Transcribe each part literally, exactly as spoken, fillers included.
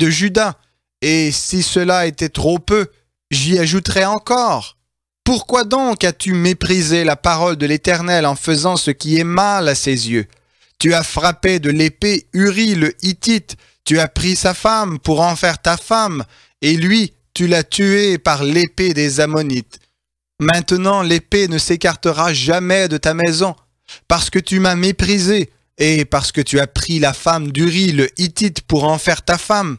de Juda, et si cela était trop peu, j'y ajouterai encore. Pourquoi donc as-tu méprisé la parole de l'Éternel en faisant ce qui est mal à ses yeux? Tu as frappé de l'épée Uri le Hittite, tu as pris sa femme pour en faire ta femme, et lui, tu l'as tué par l'épée des Ammonites. Maintenant, l'épée ne s'écartera jamais de ta maison, parce que tu m'as méprisé, et parce que tu as pris la femme d'Uri le Hittite pour en faire ta femme.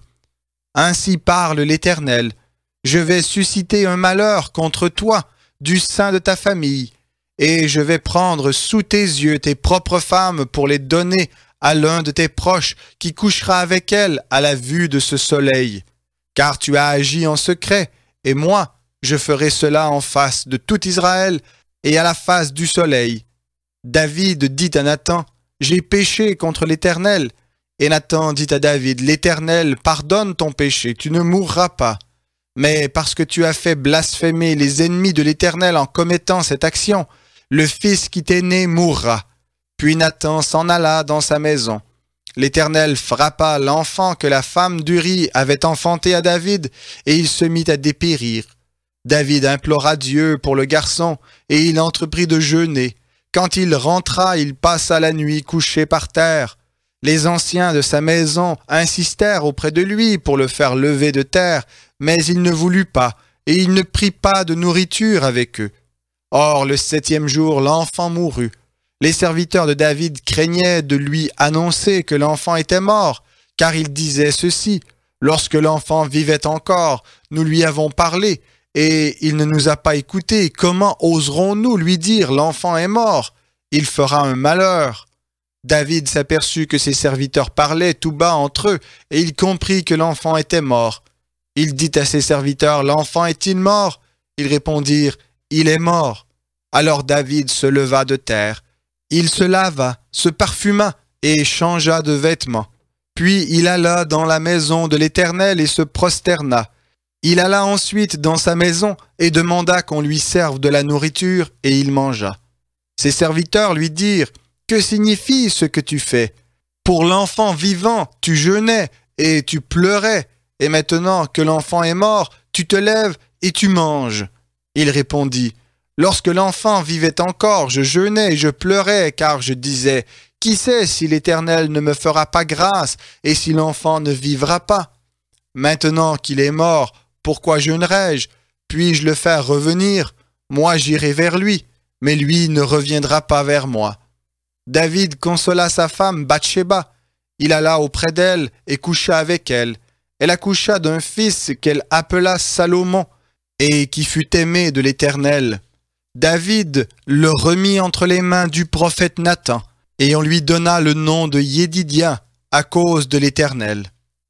Ainsi parle l'Éternel, je vais susciter un malheur contre toi, du sein de ta famille, et je vais prendre sous tes yeux tes propres femmes pour les donner à l'un de tes proches qui couchera avec elles à la vue de ce soleil. Car tu as agi en secret, et moi, je ferai cela en face de tout Israël et à la face du soleil. David dit à Nathan, j'ai péché contre l'Éternel. Et Nathan dit à David, l'Éternel pardonne ton péché, tu ne mourras pas. Mais parce que tu as fait blasphémer les ennemis de l'Éternel en commettant cette action, le fils qui t'est né mourra. Puis Nathan s'en alla dans sa maison. L'Éternel frappa l'enfant que la femme d'Uri avait enfanté à David, et il se mit à dépérir. David implora Dieu pour le garçon, et il entreprit de jeûner. Quand il rentra, il passa la nuit couché par terre. Les anciens de sa maison insistèrent auprès de lui pour le faire lever de terre, mais il ne voulut pas, et il ne prit pas de nourriture avec eux. Or, le septième jour, l'enfant mourut. Les serviteurs de David craignaient de lui annoncer que l'enfant était mort, car ils disaient ceci, « Lorsque l'enfant vivait encore, nous lui avons parlé, et il ne nous a pas écoutés. Comment oserons-nous lui dire, l'enfant est mort? Il fera un malheur. » David s'aperçut que ses serviteurs parlaient tout bas entre eux, et il comprit que l'enfant était mort. Il dit à ses serviteurs, « L'enfant est-il mort ?» Ils répondirent, « Il est mort. » Alors David se leva de terre. Il se lava, se parfuma et changea de vêtements. Puis il alla dans la maison de l'Éternel et se prosterna. Il alla ensuite dans sa maison et demanda qu'on lui serve de la nourriture, et il mangea. Ses serviteurs lui dirent, « Que signifie ce que tu fais? Pour l'enfant vivant, tu jeûnais et tu pleurais, et maintenant que l'enfant est mort, tu te lèves et tu manges. » Il répondit, « Lorsque l'enfant vivait encore, je jeûnais et je pleurais, car je disais, « Qui sait si l'Éternel ne me fera pas grâce et si l'enfant ne vivra pas? Maintenant qu'il est mort, pourquoi jeûnerai-je? Puis-je le faire revenir? Moi j'irai vers lui, mais lui ne reviendra pas vers moi. » David consola sa femme Bathsheba. Il alla auprès d'elle et coucha avec elle. Elle accoucha d'un fils qu'elle appela Salomon, et qui fut aimé de l'Éternel. David le remit entre les mains du prophète Nathan, et on lui donna le nom de Yédidia à cause de l'Éternel.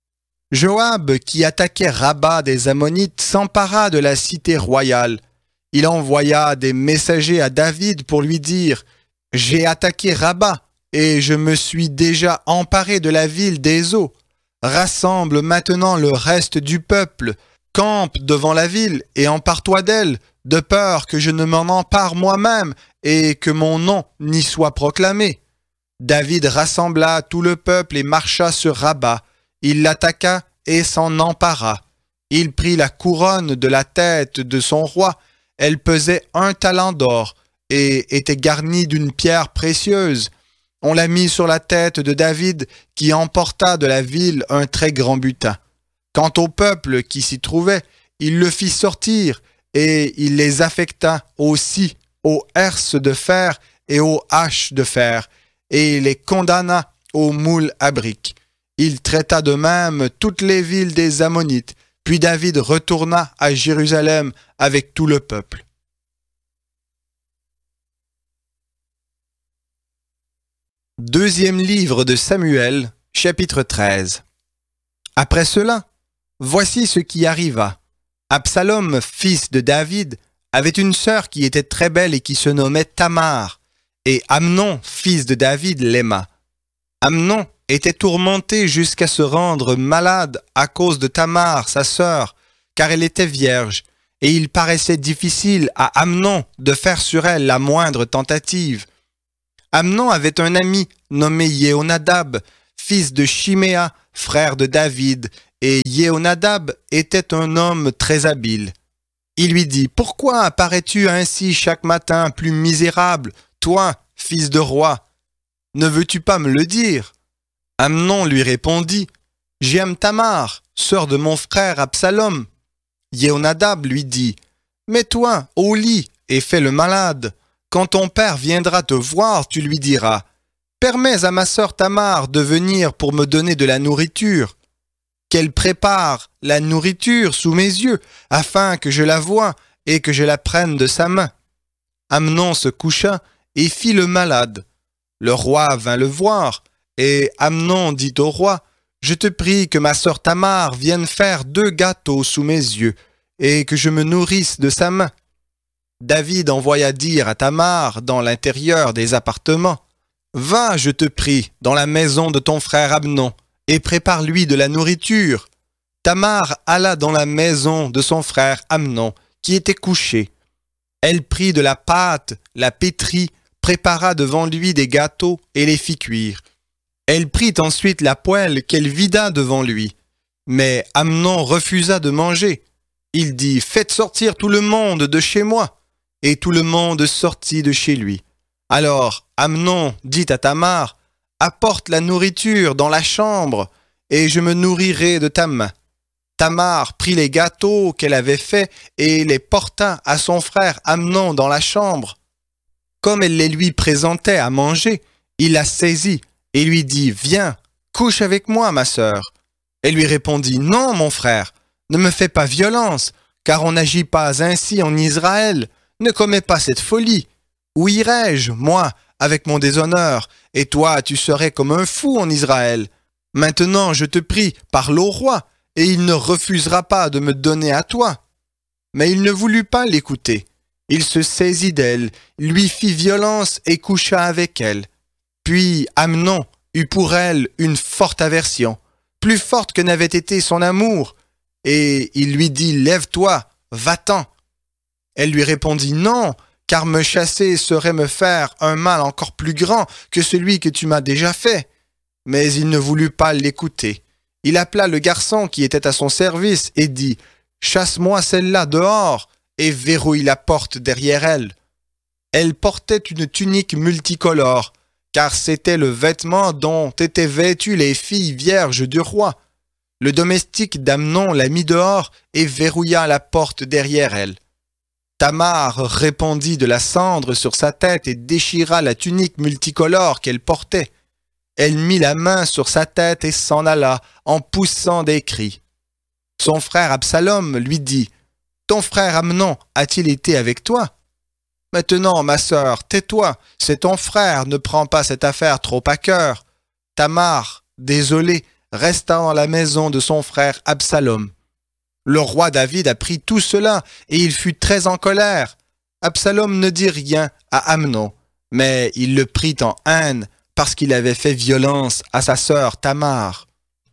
Joab, qui attaquait Rabba des Ammonites, s'empara de la cité royale. Il envoya des messagers à David pour lui dire « J'ai attaqué Rabba, et je me suis déjà emparé de la ville des eaux. Rassemble maintenant le reste du peuple, campe devant la ville et empare-toi d'elle, de peur que je ne m'en empare moi-même et que mon nom n'y soit proclamé. » David rassembla tout le peuple et marcha sur Rabba. Il l'attaqua et s'en empara. Il prit la couronne de la tête de son roi. Elle pesait un talent d'or et était garnie d'une pierre précieuse. On la mit sur la tête de David, qui emporta de la ville un très grand butin. Quant au peuple qui s'y trouvait, il le fit sortir, et il les affecta aussi aux herses de fer et aux haches de fer, et les condamna aux moules à briques. Il traita de même toutes les villes des Ammonites, puis David retourna à Jérusalem avec tout le peuple. Deuxième livre de Samuel, chapitre treize. Après cela, voici ce qui arriva. Absalom, fils de David, avait une sœur qui était très belle et qui se nommait Tamar, et Amnon, fils de David, l'aima. Amnon était tourmenté jusqu'à se rendre malade à cause de Tamar, sa sœur, car elle était vierge, et il paraissait difficile à Amnon de faire sur elle la moindre tentative. Amnon avait un ami nommé Jéhonadab, fils de Chiméa, frère de David, et Jéhonadab était un homme très habile. Il lui dit, « Pourquoi apparais-tu ainsi chaque matin plus misérable, toi, fils de roi? Ne veux-tu pas me le dire ?» Amnon lui répondit, « J'aime Tamar, sœur de mon frère Absalom. » Jéhonadab lui dit, « Mets-toi au lit et fais le malade. Quand ton père viendra te voir, tu lui diras, « Permets à ma sœur Tamar de venir pour me donner de la nourriture. Qu'elle prépare la nourriture sous mes yeux, afin que je la voie et que je la prenne de sa main. » Amnon se coucha et fit le malade. Le roi vint le voir, et Amnon dit au roi, « Je te prie que ma sœur Tamar vienne faire deux gâteaux sous mes yeux, et que je me nourrisse de sa main. » David envoya dire à Tamar dans l'intérieur des appartements, « Va, je te prie, dans la maison de ton frère Amnon, et prépare-lui de la nourriture. » Tamar alla dans la maison de son frère Amnon, qui était couché. Elle prit de la pâte, la pétrit, prépara devant lui des gâteaux et les fit cuire. Elle prit ensuite la poêle qu'elle vida devant lui. Mais Amnon refusa de manger. Il dit, « Faites sortir tout le monde de chez moi. » Et tout le monde sortit de chez lui. Alors Amnon dit à Tamar, « Apporte la nourriture dans la chambre, et je me nourrirai de ta main. » Tamar prit les gâteaux qu'elle avait faits et les porta à son frère Amnon dans la chambre. Comme elle les lui présentait à manger, il la saisit et lui dit, « Viens, couche avec moi, ma sœur. » Elle lui répondit, « Non, mon frère, ne me fais pas violence, car on n'agit pas ainsi en Israël. Ne commets pas cette folie. Où irai-je, moi, avec mon déshonneur, et toi, tu serais comme un fou en Israël. Maintenant, je te prie, parle au roi, et il ne refusera pas de me donner à toi. » Mais il ne voulut pas l'écouter. Il se saisit d'elle, lui fit violence et coucha avec elle. Puis Amnon eut pour elle une forte aversion, plus forte que n'avait été son amour, et il lui dit, « Lève-toi, va-t'en. » Elle lui répondit, « Non, car me chasser serait me faire un mal encore plus grand que celui que tu m'as déjà fait. » Mais il ne voulut pas l'écouter. Il appela le garçon qui était à son service et dit, « Chasse-moi celle-là dehors, et verrouille la porte derrière elle. » Elle portait une tunique multicolore, car c'était le vêtement dont étaient vêtues les filles vierges du roi. Le domestique d'Amnon la mit dehors et verrouilla la porte derrière elle. Tamar répandit de la cendre sur sa tête et déchira la tunique multicolore qu'elle portait. Elle mit la main sur sa tête et s'en alla, en poussant des cris. Son frère Absalom lui dit, « Ton frère Amnon a-t-il été avec toi? Maintenant, ma sœur, tais-toi, c'est ton frère, ne prends pas cette affaire trop à cœur. » Tamar, désolée, resta dans la maison de son frère Absalom. Le roi David apprit tout cela, et il fut très en colère. Absalom ne dit rien à Amnon, mais il le prit en haine, parce qu'il avait fait violence à sa sœur Tamar.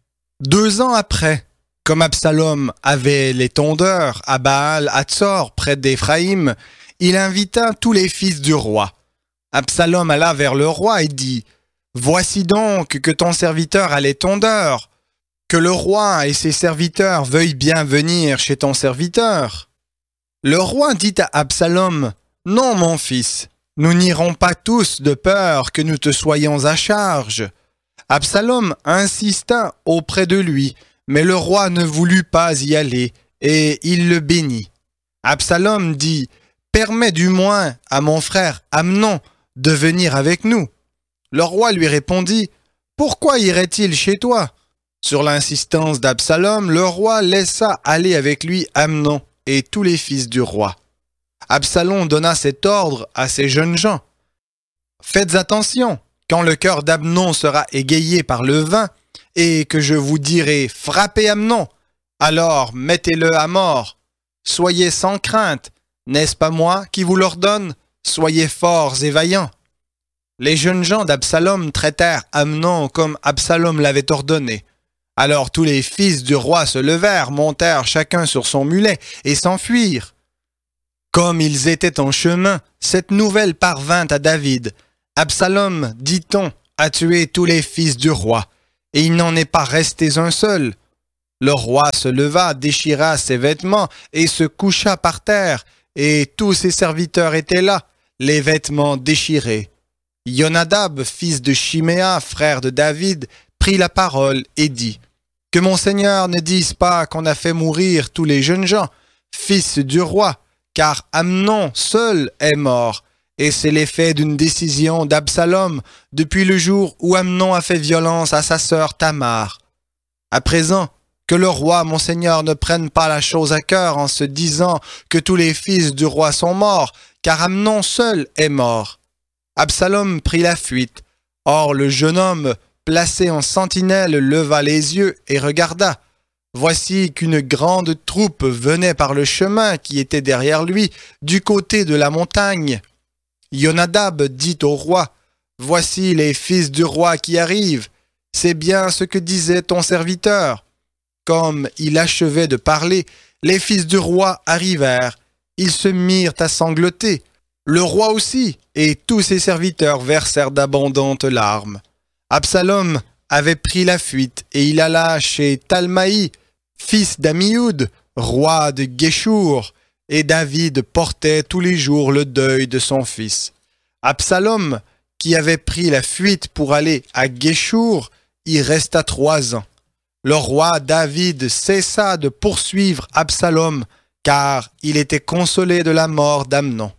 Deux ans après, comme Absalom avait les tondeurs à Baal-Hatzor près d'Éphraïm, il invita tous les fils du roi. Absalom alla vers le roi et dit, « Voici donc que ton serviteur a les tondeurs. Que le roi et ses serviteurs veuillent bien venir chez ton serviteur. » Le roi dit à Absalom, « Non, mon fils, nous n'irons pas tous de peur que nous te soyons à charge. » Absalom insista auprès de lui, mais le roi ne voulut pas y aller, et il le bénit. Absalom dit, « Permets du moins à mon frère Amnon de venir avec nous. » Le roi lui répondit, « Pourquoi irait-il chez toi ?» Sur l'insistance d'Absalom, le roi laissa aller avec lui Amnon et tous les fils du roi. Absalom donna cet ordre à ses jeunes gens. « Faites attention, quand le cœur d'Amnon sera égayé par le vin, et que je vous dirai « Frappez Amnon », alors mettez-le à mort. Soyez sans crainte, n'est-ce pas moi qui vous l'ordonne? Soyez forts et vaillants. » Les jeunes gens d'Absalom traitèrent Amnon comme Absalom l'avait ordonné. Alors tous les fils du roi se levèrent, montèrent chacun sur son mulet et s'enfuirent. Comme ils étaient en chemin, cette nouvelle parvint à David. Absalom, dit-on, a tué tous les fils du roi, et il n'en est pas resté un seul. Le roi se leva, déchira ses vêtements et se coucha par terre, et tous ses serviteurs étaient là, les vêtements déchirés. Yonadab, fils de Shiméa, frère de David, prit la parole et dit « Que mon Seigneur ne dise pas qu'on a fait mourir tous les jeunes gens, fils du roi, car Amnon seul est mort, et c'est l'effet d'une décision d'Absalom depuis le jour où Amnon a fait violence à sa sœur Tamar. À présent, que le roi, mon Seigneur, ne prenne pas la chose à cœur en se disant que tous les fils du roi sont morts, car Amnon seul est mort. » Absalom prit la fuite. Or le jeune homme, placé en sentinelle, leva les yeux et regarda. Voici qu'une grande troupe venait par le chemin qui était derrière lui, du côté de la montagne. Yonadab dit au roi, « Voici les fils du roi qui arrivent. C'est bien ce que disait ton serviteur. » Comme il achevait de parler, les fils du roi arrivèrent. Ils se mirent à sangloter. Le roi aussi, et tous ses serviteurs versèrent d'abondantes larmes. Absalom avait pris la fuite, et il alla chez Talmaï, fils d'Amioud, roi de Guéchour, et David portait tous les jours le deuil de son fils. Absalom, qui avait pris la fuite pour aller à Guéchour, y resta trois ans. Le roi David cessa de poursuivre Absalom, car il était consolé de la mort d'Amnon.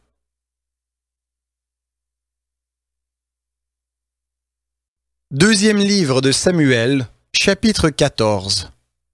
Deuxième livre de Samuel, chapitre quatorze.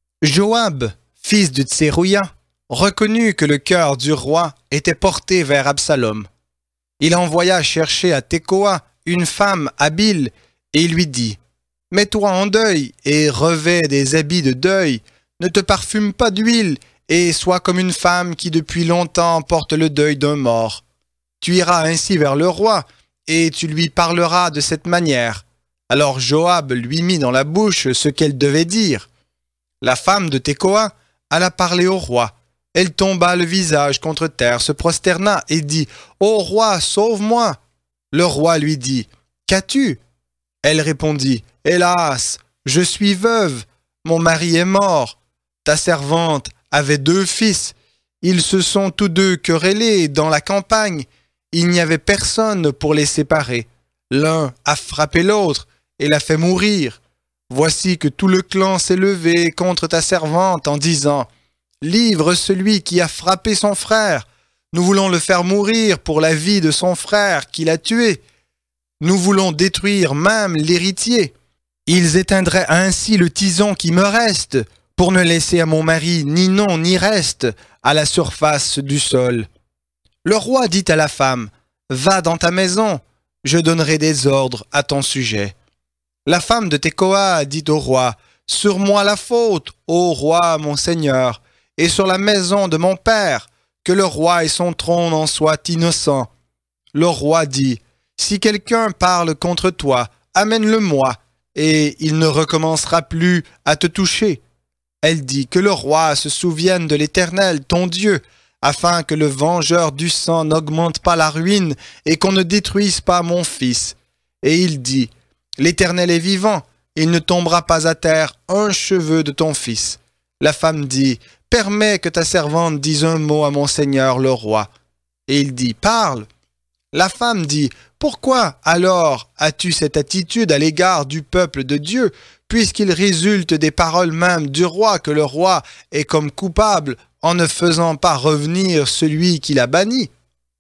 Joab, fils de Tserouïa, reconnut que le cœur du roi était porté vers Absalom. Il envoya chercher à Tekoa une femme habile et lui dit « Mets-toi en deuil et revêt des habits de deuil, ne te parfume pas d'huile et sois comme une femme qui depuis longtemps porte le deuil d'un mort. Tu iras ainsi vers le roi et tu lui parleras de cette manière. » Alors Joab lui mit dans la bouche ce qu'elle devait dire. La femme de Tekoa alla parler au roi. Elle tomba le visage contre terre, se prosterna et dit « Ô roi, sauve-moi » Le roi lui dit « Qu'as-tu » Elle répondit « Hélas, je suis veuve, mon mari est mort. Ta servante avait deux fils. Ils se sont tous deux querellés dans la campagne. Il n'y avait personne pour les séparer. L'un a frappé l'autre et l'a fait mourir. Voici que tout le clan s'est levé contre ta servante en disant « Livre celui qui a frappé son frère. Nous voulons le faire mourir pour la vie de son frère qui l'a tué. Nous voulons détruire même l'héritier. Ils éteindraient ainsi le tison qui me reste, pour ne laisser à mon mari ni nom ni reste à la surface du sol. » Le roi dit à la femme « Va dans ta maison, je donnerai des ordres à ton sujet. » La femme de Tekoa dit au roi « Sur moi la faute, ô roi mon seigneur, et sur la maison de mon père, que le roi et son trône en soient innocents. » Le roi dit « Si quelqu'un parle contre toi, amène-le-moi, et il ne recommencera plus à te toucher. » Elle dit « Que le roi se souvienne de l'Éternel, ton Dieu, afin que le vengeur du sang n'augmente pas la ruine et qu'on ne détruise pas mon fils. » Et il dit « L'Éternel est vivant, il ne tombera pas à terre un cheveu de ton fils. » La femme dit « Permets que ta servante dise un mot à mon seigneur le roi. » Et il dit « Parle. » La femme dit « Pourquoi alors as-tu cette attitude à l'égard du peuple de Dieu, puisqu'il résulte des paroles même du roi que le roi est comme coupable en ne faisant pas revenir celui qui l'a banni?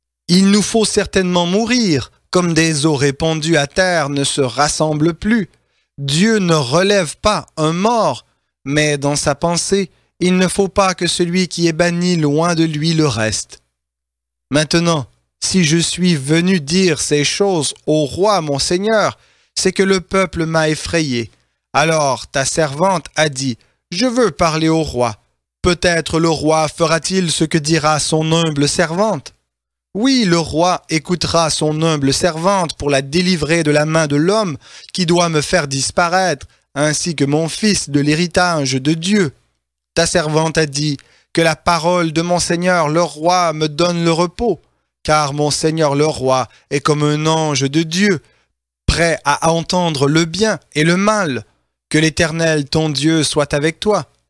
Il nous faut certainement mourir, comme des eaux répandues à terre ne se rassemblent plus. Dieu ne relève pas un mort, mais dans sa pensée, il ne faut pas que celui qui est banni loin de lui le reste. Maintenant, si je suis venu dire ces choses au roi mon Seigneur, c'est que le peuple m'a effrayé. Alors ta servante a dit, je veux parler au roi. Peut-être le roi fera-t-il ce que dira son humble servante. Oui, le roi écoutera son humble servante pour la délivrer de la main de l'homme qui doit me faire disparaître, ainsi que mon fils de l'héritage de Dieu. Ta servante a dit, que la parole de mon Seigneur le roi me donne le repos, car mon Seigneur le roi est comme un ange de Dieu, prêt à entendre le bien et le mal. Que l'Éternel ton Dieu soit avec toi.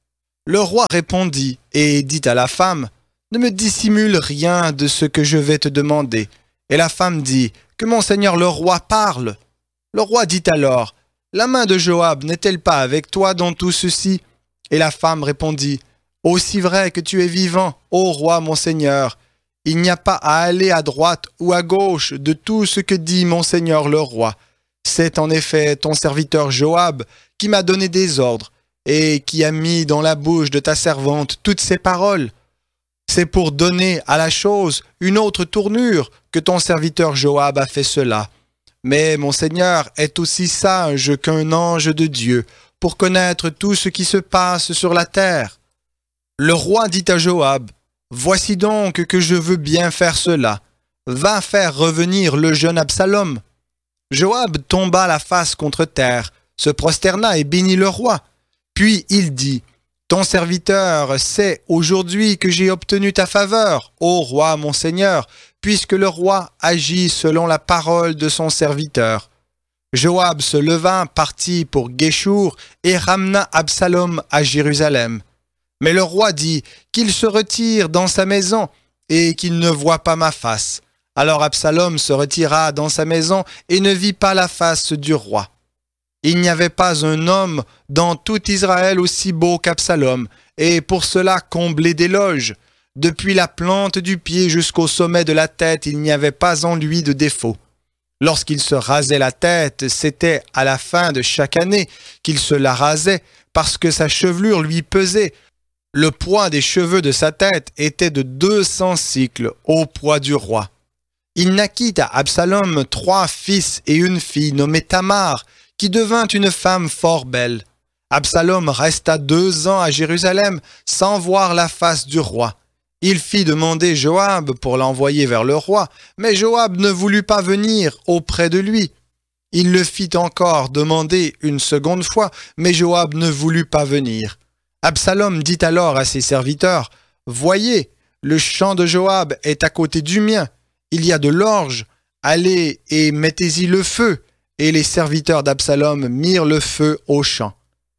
Le roi répondit et dit à la femme, « Ne me dissimule rien de ce que je vais te demander. » Et la femme dit, « Que mon seigneur le roi parle. » Le roi dit alors, « La main de Joab n'est-elle pas avec toi dans tout ceci ?» Et la femme répondit, « Aussi vrai que tu es vivant, ô roi mon seigneur, il n'y a pas à aller à droite ou à gauche de tout ce que dit mon seigneur le roi. C'est en effet ton serviteur Joab qui m'a donné des ordres et qui a mis dans la bouche de ta servante toutes ces paroles. C'est pour donner à la chose une autre tournure que ton serviteur Joab a fait cela. Mais mon Seigneur est aussi sage qu'un ange de Dieu pour connaître tout ce qui se passe sur la terre. » Le roi dit à Joab, « Voici donc que je veux bien faire cela. Va faire revenir le jeune Absalom. » Joab tomba la face contre terre, se prosterna et bénit le roi. Puis il dit, « Ton serviteur sait aujourd'hui que j'ai obtenu ta faveur, ô roi mon seigneur, puisque le roi agit selon la parole de son serviteur. » Joab se leva, partit pour Guéchour et ramena Absalom à Jérusalem. Mais le roi dit qu'il se retire dans sa maison et qu'il ne voit pas ma face. Alors Absalom se retira dans sa maison et ne vit pas la face du roi. Il n'y avait pas un homme dans tout Israël aussi beau qu'Absalom, et pour cela comblé d'éloges. Depuis la plante du pied jusqu'au sommet de la tête, il n'y avait pas en lui de défaut. Lorsqu'il se rasait la tête, c'était à la fin de chaque année qu'il se la rasait, parce que sa chevelure lui pesait. Le poids des cheveux de sa tête était de deux cents cycles au poids du roi. Il naquit à Absalom trois fils et une fille nommée Tamar, qui devint une femme fort belle. Absalom resta deux ans à Jérusalem sans voir la face du roi. Il fit demander Joab pour l'envoyer vers le roi, mais Joab ne voulut pas venir auprès de lui. Il le fit encore demander une seconde fois, mais Joab ne voulut pas venir. Absalom dit alors à ses serviteurs, « Voyez, le champ de Joab est à côté du mien. Il y a de l'orge. Allez et mettez-y le feu. » Et les serviteurs d'Absalom mirent le feu au champ.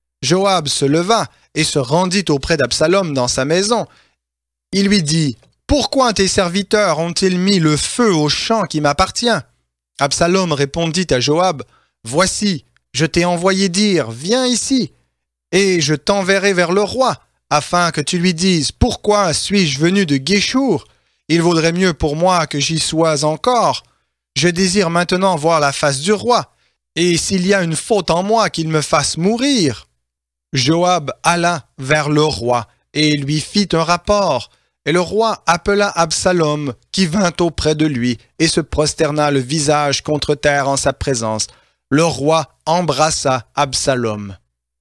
Joab se leva et se rendit auprès d'Absalom dans sa maison. Il lui dit, « Pourquoi tes serviteurs ont-ils mis le feu au champ qui m'appartient ?» Absalom répondit à Joab, « Voici, je t'ai envoyé dire, viens ici, et je t'enverrai vers le roi, afin que tu lui dises, pourquoi suis-je venu de Guéchour? Il vaudrait mieux pour moi que j'y sois encore. Je désire maintenant voir la face du roi, et s'il y a une faute en moi, qu'il me fasse mourir. » Joab alla vers le roi, et lui fit un rapport. Et le roi appela Absalom, qui vint auprès de lui, et se prosterna le visage contre terre en sa présence. Le roi embrassa Absalom.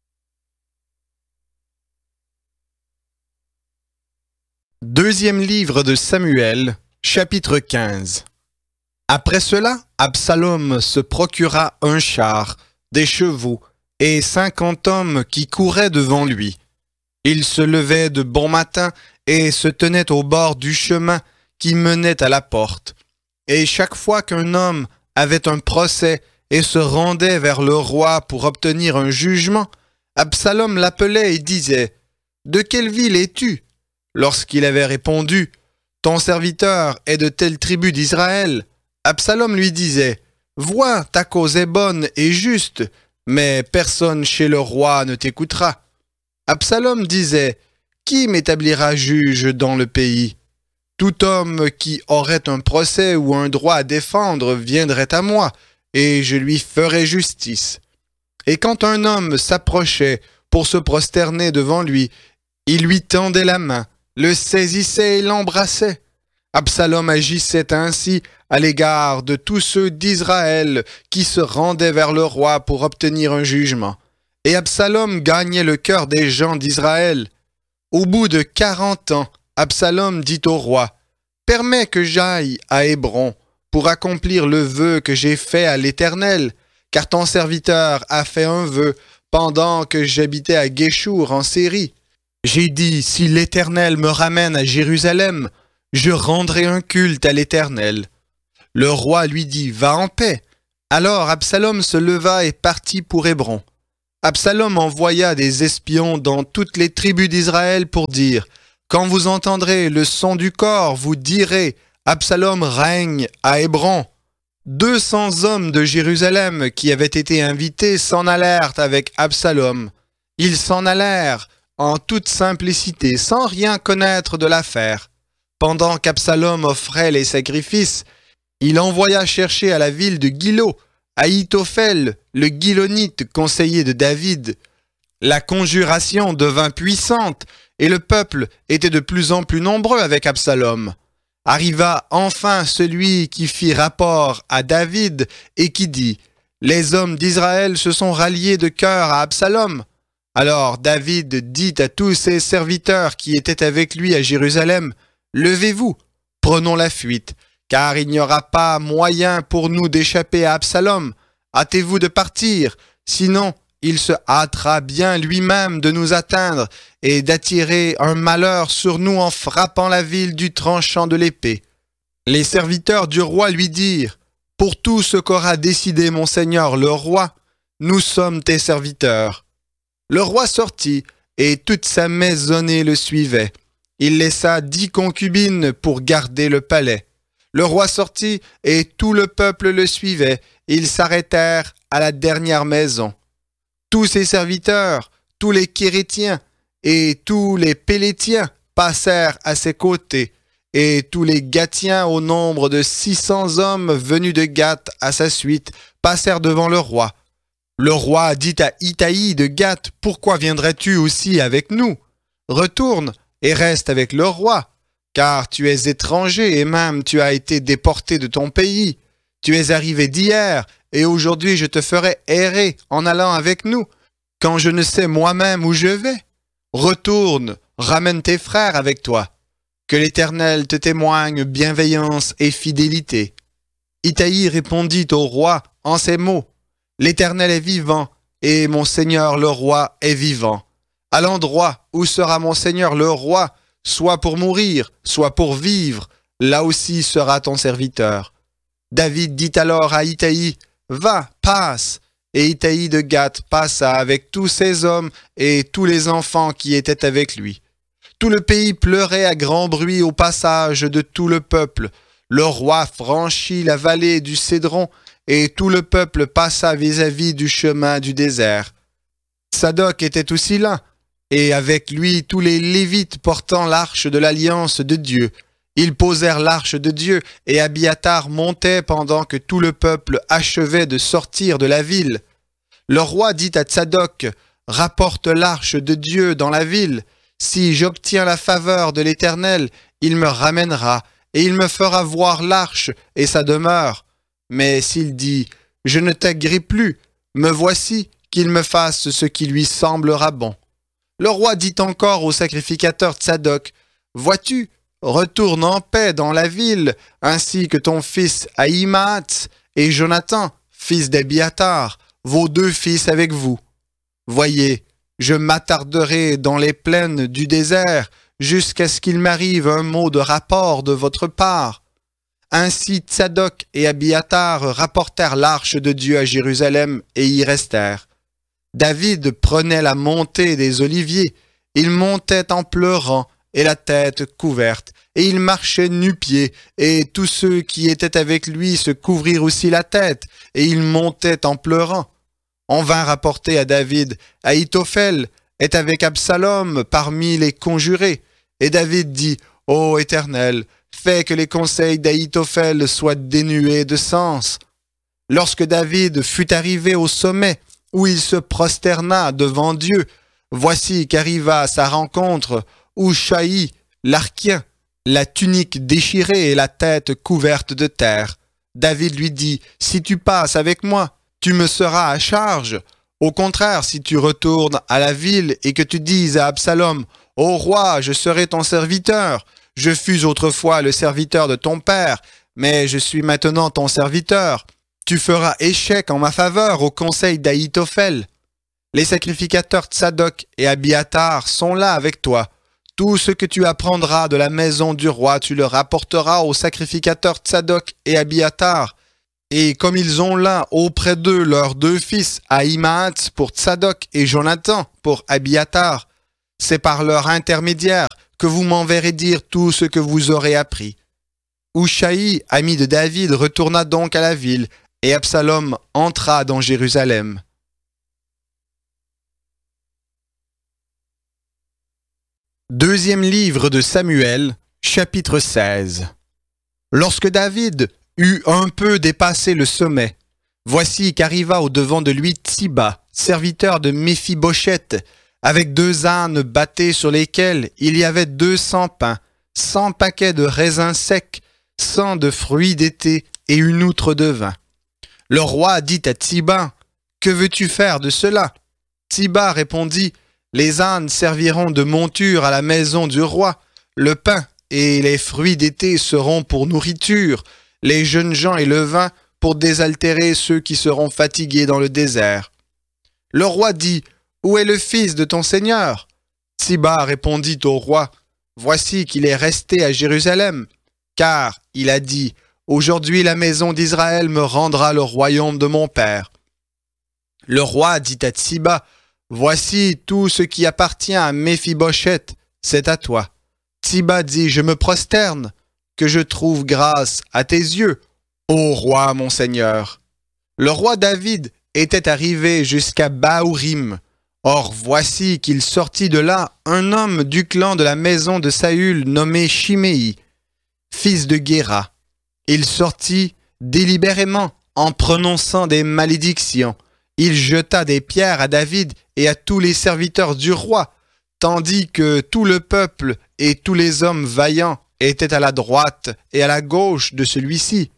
Deuxième livre de Samuel, chapitre quinze. Après cela, Absalom se procura un char, des chevaux et cinquante hommes qui couraient devant lui. Il se levait de bon matin et se tenait au bord du chemin qui menait à la porte. Et chaque fois qu'un homme avait un procès et se rendait vers le roi pour obtenir un jugement, Absalom l'appelait et disait, « De quelle ville es-tu » Lorsqu'il avait répondu, « Ton serviteur est de telle tribu d'Israël », Absalom lui disait, « Vois, ta cause est bonne et juste, mais personne chez le roi ne t'écoutera. » Absalom disait, « Qui m'établira juge dans le pays? Tout homme qui aurait un procès ou un droit à défendre viendrait à moi, et je lui ferai justice. » Et quand un homme s'approchait pour se prosterner devant lui, il lui tendait la main, le saisissait et l'embrassait. Absalom agissait ainsi à l'égard de tous ceux d'Israël qui se rendaient vers le roi pour obtenir un jugement. Et Absalom gagnait le cœur des gens d'Israël. Au bout de quarante ans, Absalom dit au roi, « Permets que j'aille à Hébron pour accomplir le vœu que j'ai fait à l'Éternel, car ton serviteur a fait un vœu pendant que j'habitais à Guéchour en Syrie. J'ai dit, si l'Éternel me ramène à Jérusalem, je rendrai un culte à l'Éternel. » Le roi lui dit, « Va en paix. » Alors Absalom se leva et partit pour Hébron. Absalom envoya des espions dans toutes les tribus d'Israël pour dire « Quand vous entendrez le son du cor, vous direz « Absalom règne à Hébron ». Deux cents hommes de Jérusalem qui avaient été invités s'en allèrent avec Absalom. Ils s'en allèrent en toute simplicité, sans rien connaître de l'affaire. Pendant qu'Absalom offrait les sacrifices, il envoya chercher à la ville de Gilo Ahitophel, le Gilonite, conseiller de David. La conjuration devint puissante et le peuple était de plus en plus nombreux avec Absalom. Arriva enfin celui qui fit rapport à David et qui dit « Les hommes d'Israël se sont ralliés de cœur à Absalom. » Alors David dit à tous ses serviteurs qui étaient avec lui à Jérusalem « Levez-vous, prenons la fuite, car il n'y aura pas moyen pour nous d'échapper à Absalom. Hâtez-vous de partir, sinon il se hâtera bien lui-même de nous atteindre et d'attirer un malheur sur nous en frappant la ville du tranchant de l'épée. » Les serviteurs du roi lui dirent « Pour tout ce qu'aura décidé mon seigneur le roi, nous sommes tes serviteurs. » Le roi sortit et toute sa maisonnée le suivait. Il laissa dix concubines pour garder le palais. Le roi sortit et tout le peuple le suivait. Ils s'arrêtèrent à la dernière maison. Tous ses serviteurs, tous les Kérétiens et tous les Pélétiens passèrent à ses côtés, et tous les Gatiens au nombre de six cents hommes venus de Gath à sa suite passèrent devant le roi. Le roi dit à Itaï de Gath, « Pourquoi viendrais-tu aussi avec nous? Retourne et reste avec le roi, car tu es étranger et même tu as été déporté de ton pays. Tu es arrivé d'hier, et aujourd'hui je te ferai errer en allant avec nous, quand je ne sais moi-même où je vais. Retourne, ramène tes frères avec toi. Que l'Éternel te témoigne bienveillance et fidélité. » Itaï répondit au roi en ces mots, « L'Éternel est vivant, et mon seigneur le roi est vivant. À l'endroit où sera mon seigneur le roi, soit pour mourir, soit pour vivre, là aussi sera ton serviteur. » David dit alors à Itaï, « Va, passe. » Et Itaï de Gath passa avec tous ses hommes et tous les enfants qui étaient avec lui. Tout le pays pleurait à grand bruit au passage de tout le peuple. Le roi franchit la vallée du Cédron et tout le peuple passa vis-à-vis du chemin du désert. Tsadok était aussi là, et avec lui tous les Lévites portant l'arche de l'alliance de Dieu. Ils posèrent l'arche de Dieu, et Abiatar montait pendant que tout le peuple achevait de sortir de la ville. Le roi dit à Tsadok, « Rapporte l'arche de Dieu dans la ville. Si j'obtiens la faveur de l'Éternel, il me ramènera, et il me fera voir l'arche et sa demeure. Mais s'il dit, « Je ne t'agrée plus, me voici, qu'il me fasse ce qui lui semblera bon. » Le roi dit encore au sacrificateur Tsadok, « Vois-tu, retourne en paix dans la ville, ainsi que ton fils Ahimaatz et Jonathan, fils d'Abiatar, vos deux fils avec vous. Voyez, je m'attarderai dans les plaines du désert jusqu'à ce qu'il m'arrive un mot de rapport de votre part. » Ainsi Tsadok et Abiatar rapportèrent l'arche de Dieu à Jérusalem et y restèrent. David prenait la montée des oliviers, il montait en pleurant et la tête couverte, et il marchait nu-pieds, et tous ceux qui étaient avec lui se couvrirent aussi la tête, et il montait en pleurant. On vint rapporter à David, Ahitophel est avec Absalom parmi les conjurés, et David dit, « Ô Éternel, fais que les conseils d'Ahitophel soient dénués de sens. » Lorsque David fut arrivé au sommet, où il se prosterna devant Dieu, voici qu'arriva à sa rencontre Hushaï, l'Arkien, la tunique déchirée et la tête couverte de terre. David lui dit, « Si tu passes avec moi, tu me seras à charge. Au contraire, si tu retournes à la ville et que tu dises à Absalom, « Ô roi, je serai ton serviteur. Je fus autrefois le serviteur de ton père, mais je suis maintenant ton serviteur. Tu feras échec en ma faveur au conseil d'Ahitophel. Les sacrificateurs Tsadok et Abiatar sont là avec toi. Tout ce que tu apprendras de la maison du roi, tu le rapporteras aux sacrificateurs Tsadok et Abiatar. Et comme ils ont là auprès d'eux leurs deux fils, Ahimaatz pour Tsadok et Jonathan pour Abiatar, c'est par leur intermédiaire que vous m'enverrez dire tout ce que vous aurez appris. Hushaï, ami de David, retourna donc à la ville, et Absalom entra dans Jérusalem. Deuxième livre de Samuel, chapitre seize. Lorsque David eut un peu dépassé le sommet, voici qu'arriva au-devant de lui Tsiba, serviteur de Méphibosheth, avec deux ânes battés sur lesquels il y avait deux cents pains, cent paquets de raisins secs, cent de fruits d'été et une outre de vin. Le roi dit à Tsiba, « Que veux-tu faire de cela ?» Tsiba répondit, « Les ânes serviront de monture à la maison du roi, le pain et les fruits d'été seront pour nourriture, les jeunes gens et le vin pour désaltérer ceux qui seront fatigués dans le désert. » Le roi dit, « Où est le fils de ton seigneur ?» Tsiba répondit au roi, « Voici qu'il est resté à Jérusalem, car il a dit, « Aujourd'hui la maison d'Israël me rendra le royaume de mon père. » Le roi dit à Tsiba, « Voici tout ce qui appartient à Méphibosheth, c'est à toi. » Tsiba dit, « Je me prosterne, que je trouve grâce à tes yeux, ô roi mon seigneur. » Le roi David était arrivé jusqu'à Bahurim. Or voici qu'il sortit de là un homme du clan de la maison de Saül nommé Shimei, fils de Guéra. Il sortit délibérément en prononçant des malédictions. Il jeta des pierres à David et à tous les serviteurs du roi, tandis que tout le peuple et tous les hommes vaillants étaient à la droite et à la gauche de celui-ci.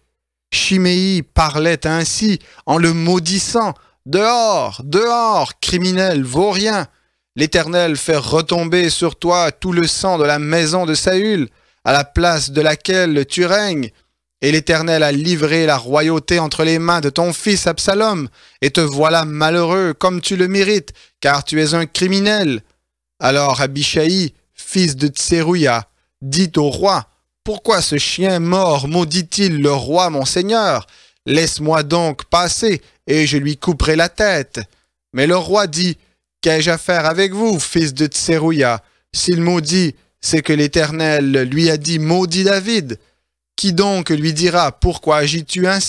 Shimei parlait ainsi en le maudissant. « Dehors, dehors, criminel, vaurien! L'Éternel fait retomber sur toi tout le sang de la maison de Saül, à la place de laquelle tu règnes. Et l'Éternel a livré la royauté entre les mains de ton fils Absalom, et te voilà malheureux comme tu le mérites, car tu es un criminel. » Alors Abishai, fils de Tserouia, dit au roi, « Pourquoi ce chien mort maudit-il le roi mon seigneur? Laisse-moi donc passer, et je lui couperai la tête. » Mais le roi dit, « Qu'ai-je à faire avec vous, fils de Tserouia? S'il maudit, c'est que l'Éternel lui a dit, maudit David. Qui donc lui dira, pourquoi agis-tu ainsi? »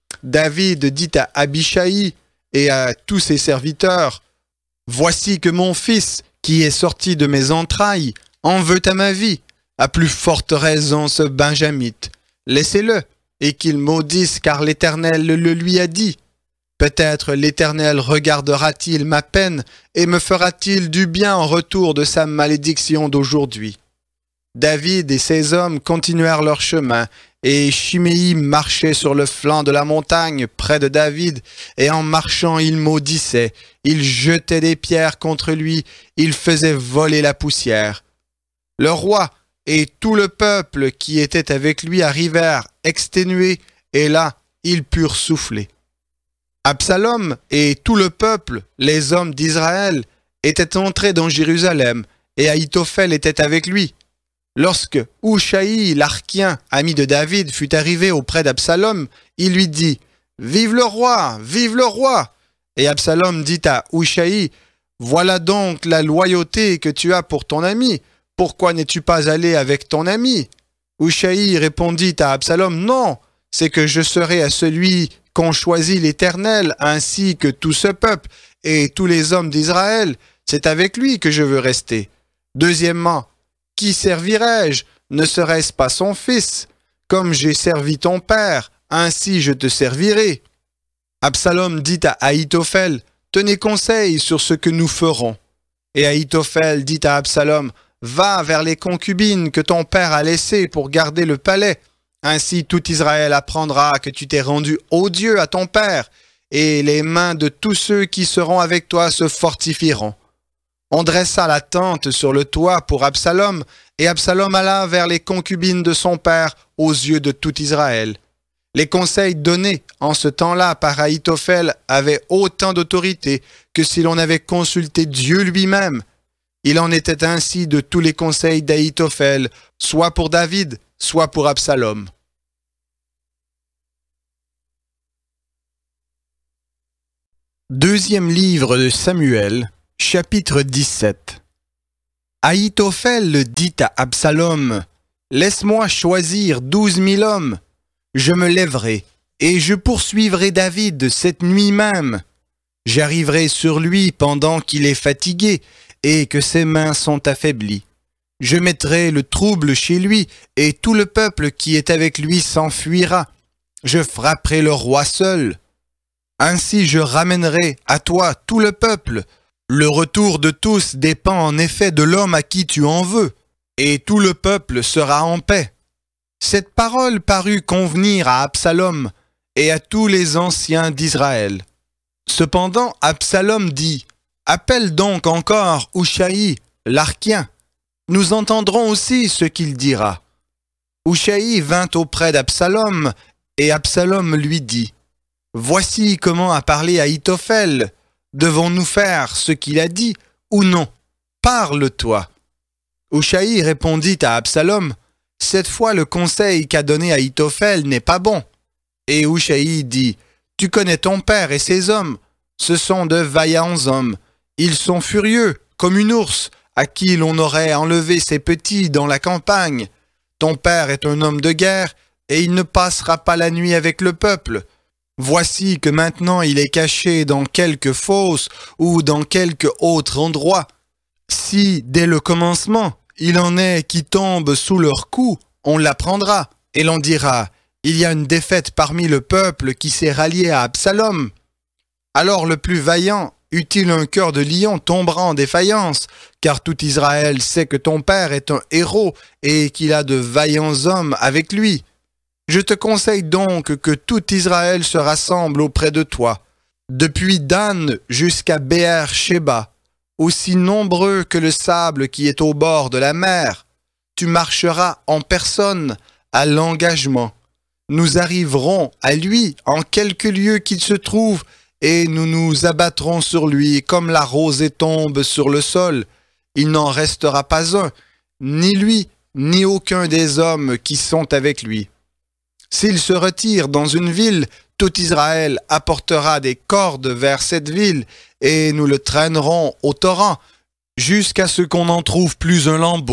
David dit à Abishai et à tous ses serviteurs, « Voici que mon fils, qui est sorti de mes entrailles, en veut à ma vie. À plus forte raison ce Benjamite. Laissez-le, et qu'il maudisse, car l'Éternel le lui a dit. Peut-être l'Éternel regardera-t-il ma peine et me fera-t-il du bien en retour de sa malédiction d'aujourd'hui. » David et ses hommes continuèrent leur chemin, et Shimei marchait sur le flanc de la montagne près de David, et en marchant il maudissait, il jetait des pierres contre lui, il faisait voler la poussière. Le roi et tout le peuple qui était avec lui arrivèrent exténués, et là ils purent souffler. Absalom et tout le peuple, les hommes d'Israël, étaient entrés dans Jérusalem, et Ahitophel était avec lui. Lorsque Hushaï, l'Archien, ami de David, fut arrivé auprès d'Absalom, il lui dit, « Vive le roi, vive le roi !» Et Absalom dit à Hushaï, « Voilà donc la loyauté que tu as pour ton ami. Pourquoi n'es-tu pas allé avec ton ami ?» Hushaï répondit à Absalom, « Non, c'est que je serai à celui qu'ont choisi l'Éternel, ainsi que tout ce peuple et tous les hommes d'Israël. C'est avec lui que je veux rester. Deuxièmement, qui servirai-je? Ne serait-ce pas son fils? Comme j'ai servi ton père, ainsi je te servirai. » Absalom dit à Ahitophel, « Tenez conseil sur ce que nous ferons. » Et Ahitophel dit à Absalom, « Va vers les concubines que ton père a laissées pour garder le palais. Ainsi tout Israël apprendra que tu t'es rendu odieux à ton père, et les mains de tous ceux qui seront avec toi se fortifieront. » On dressa la tente sur le toit pour Absalom, et Absalom alla vers les concubines de son père aux yeux de tout Israël. Les conseils donnés en ce temps-là par Ahitophel avaient autant d'autorité que si l'on avait consulté Dieu lui-même. Il en était ainsi de tous les conseils d'Ahitophel, soit pour David, soit pour Absalom. Deuxième livre de Samuel, chapitre dix-sept. Ahitophel dit à Absalom, « Laisse-moi choisir douze mille hommes. Je me lèverai, et je poursuivrai David cette nuit même. J'arriverai sur lui pendant qu'il est fatigué, et que ses mains sont affaiblies. Je mettrai le trouble chez lui, et tout le peuple qui est avec lui s'enfuira. Je frapperai le roi seul. Ainsi je ramènerai à toi tout le peuple. Le retour de tous dépend en effet de l'homme à qui tu en veux, et tout le peuple sera en paix. » Cette parole parut convenir à Absalom et à tous les anciens d'Israël. Cependant Absalom dit, « Appelle donc encore Hushaï, l'Arkien. Nous entendrons aussi ce qu'il dira. » Hushaï vint auprès d'Absalom, et Absalom lui dit, « Voici comment a parlé Ahitophel. Devons-nous faire ce qu'il a dit ou non? Parle-toi. » Hushaï répondit à Absalom, « Cette fois le conseil qu'a donné Ahitophel n'est pas bon. » Et Hushaï dit, « Tu connais ton père et ses hommes. Ce sont de vaillants hommes. Ils sont furieux, comme une ours, à qui l'on aurait enlevé ses petits dans la campagne. Ton père est un homme de guerre, et il ne passera pas la nuit avec le peuple. Voici que maintenant il est caché dans quelque fosse ou dans quelque autre endroit. Si, dès le commencement, il en est qui tombent sous leur coup, on l'apprendra, et l'on dira, il y a une défaite parmi le peuple qui s'est rallié à Absalom. Alors le plus vaillant, eût-il un cœur de lion, tombera en défaillance, car tout Israël sait que ton père est un héros et qu'il a de vaillants hommes avec lui. Je te conseille donc que tout Israël se rassemble auprès de toi, depuis Dan jusqu'à Béer-Shéba, aussi nombreux que le sable qui est au bord de la mer. Tu marcheras en personne à l'engagement. Nous arriverons à lui en quelque lieu qu'il se trouve, et nous nous abattrons sur lui comme la rosée tombe sur le sol. Il n'en restera pas un, ni lui, ni aucun des hommes qui sont avec lui. S'il se retire dans une ville, tout Israël apportera des cordes vers cette ville, et nous le traînerons au torrent, jusqu'à ce qu'on n'en trouve plus un lambeau. »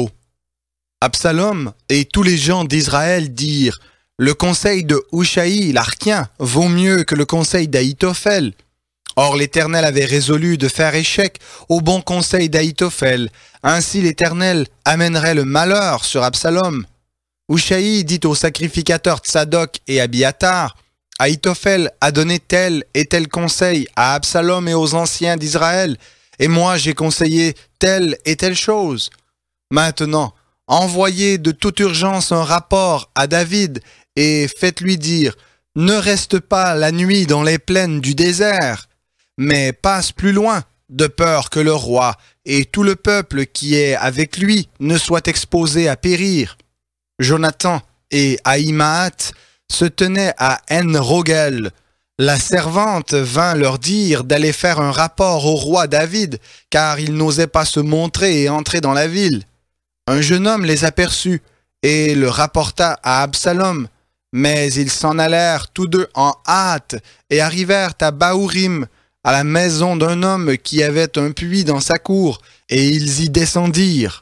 Absalom et tous les gens d'Israël dirent, « Le conseil de Hushaï, l'Arkien, vaut mieux que le conseil d'Ahitophel. » Or l'Éternel avait résolu de faire échec au bon conseil d'Ahitophel. Ainsi l'Éternel amènerait le malheur sur Absalom. Hushaï dit aux sacrificateurs Tsadok et Abiatar, « Ahitophel a donné tel et tel conseil à Absalom et aux anciens d'Israël, et moi j'ai conseillé telle et telle chose. Maintenant, envoyez de toute urgence un rapport à David et faites-lui dire, « Ne reste pas la nuit dans les plaines du désert, mais passe plus loin, de peur que le roi et tout le peuple qui est avec lui ne soient exposés à périr. » Jonathan et Ahimaat se tenaient à En-Rogel. La servante vint leur dire d'aller faire un rapport au roi David, car il n'osait pas se montrer et entrer dans la ville. Un jeune homme les aperçut et le rapporta à Absalom, mais ils s'en allèrent tous deux en hâte et arrivèrent à Bahurim, à la maison d'un homme qui avait un puits dans sa cour, et ils y descendirent.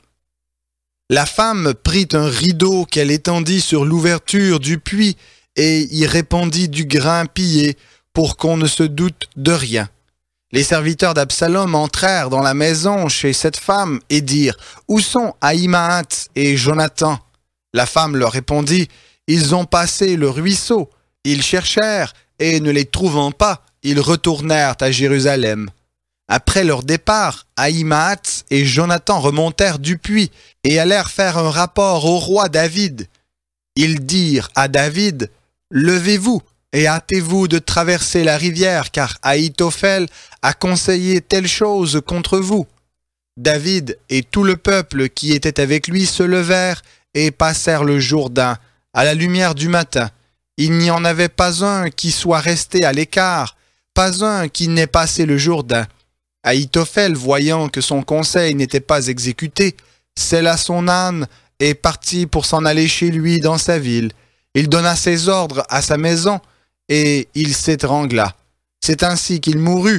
La femme prit un rideau qu'elle étendit sur l'ouverture du puits et y répandit du grain pillé pour qu'on ne se doute de rien. Les serviteurs d'Absalom entrèrent dans la maison chez cette femme et dirent « Où sont Ahimaat et Jonathan ?» La femme leur répondit « Ils ont passé le ruisseau. Ils cherchèrent et ne les trouvant pas, ils retournèrent à Jérusalem. » Après leur départ, Ahimaat et Jonathan remontèrent du puits et allèrent faire un rapport au roi David. Ils dirent à David, « Levez-vous et hâtez-vous de traverser la rivière, car Ahitophel a conseillé telle chose contre vous. » David et tout le peuple qui était avec lui se levèrent et passèrent le Jourdain à la lumière du matin. Il n'y en avait pas un qui soit resté à l'écart, pas un qui n'ait passé le Jourdain. Ahitophel, voyant que son conseil n'était pas exécuté, sella son âne et partit pour s'en aller chez lui dans sa ville. Il donna ses ordres à sa maison et il s'étrangla. C'est ainsi qu'il mourut